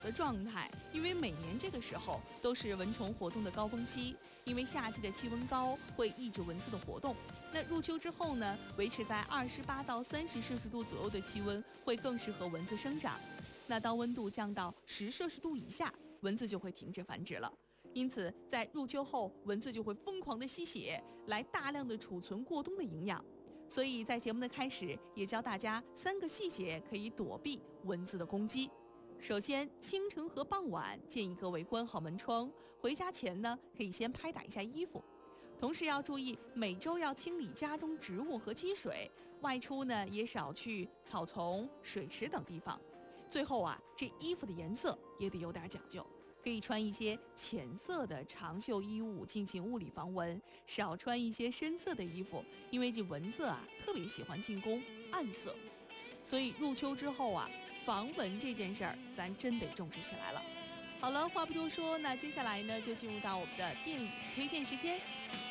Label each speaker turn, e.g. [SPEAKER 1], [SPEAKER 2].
[SPEAKER 1] 的状态，因为每年这个时候都是蚊虫活动的高峰期，因为夏季的气温高会抑制蚊子的活动。那入秋之后呢，维持在28到30摄氏度左右的气温会更适合蚊子生长。那当温度降到10摄氏度以下，蚊子就会停止繁殖了。因此，在入秋后，蚊子就会疯狂的吸血，来大量的储存过冬的营养。所以在节目的开始，也教大家3个细节可以躲避蚊子的攻击。首先，清晨和傍晚建议各位关好门窗，回家前呢，可以先拍打一下衣服。同时要注意，每周要清理家中植物和积水，外出呢也少去草丛、水池等地方。最后啊，这衣服的颜色也得有点讲究，可以穿一些浅色的长袖衣物进行物理防蚊，少穿一些深色的衣服，因为这蚊子啊特别喜欢进攻暗色。所以入秋之后啊，防蚊这件事儿咱真得重视起来了。好了，话不多说，那接下来呢就进入到我们的电影推荐时间。